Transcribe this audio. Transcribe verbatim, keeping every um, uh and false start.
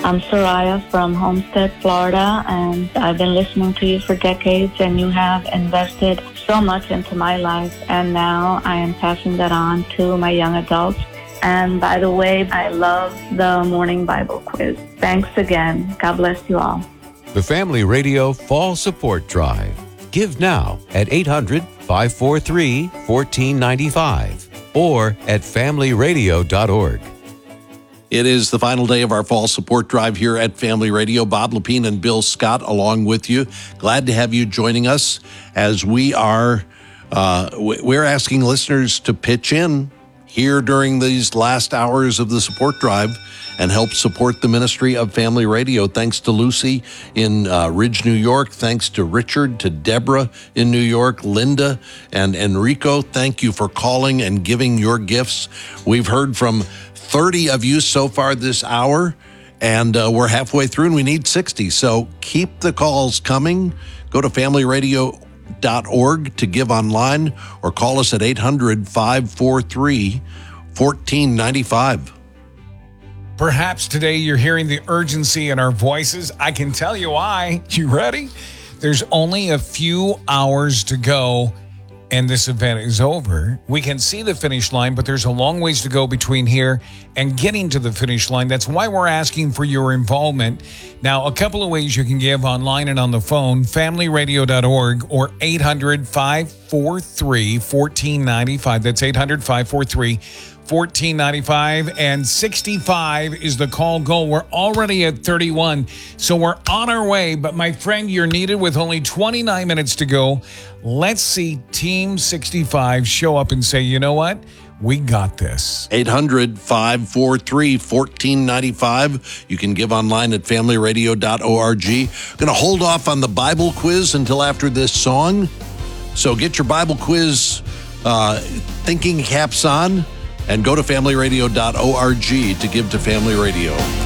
I'm Soraya from Homestead, Florida, and I've been listening to you for decades, and you have invested so much into my life, and now I am passing that on to my young adults. And by the way, I love the morning Bible quiz. Thanks again. God bless you all. The Family Radio Fall Support Drive. Give now at eight hundred, five four three, one four nine five or at family radio dot org. It is the final day of our fall support drive here at Family Radio. Bob Lepine and Bill Scott along with you. Glad to have you joining us as we are, uh, we're asking listeners to pitch in here during these last hours of the support drive and help support the ministry of Family Radio. Thanks to Lucy in uh, Ridge, New York. Thanks to Richard, to Deborah in New York, Linda and Enrico. Thank you for calling and giving your gifts. We've heard from thirty of you so far this hour, and uh, we're halfway through and we need sixty. So keep the calls coming. Go to family radio dot org to give online or call us at eight hundred, five four three, one four nine five. Perhaps today you're hearing the urgency in our voices. I can tell you why. You ready? There's only a few hours to go and this event is over. We can see the finish line, but there's a long ways to go between here and getting to the finish line. That's why we're asking for your involvement. Now, a couple of ways you can give online and on the phone, family radio dot org or eight hundred, five four three, one four nine five. That's eight hundred, five four three, one four nine five. And sixty-five is the call goal. We're already at thirty-one, so we're on our way. But my friend, you're needed with only twenty-nine minutes to go. Let's see Team sixty-five show up and say, you know what? We got this. eight hundred, five four three, one four nine five. You can give online at family radio dot org. Going to hold off on the Bible quiz until after this song. So get your Bible quiz uh, thinking caps on and go to family radio dot org to give to Family Radio.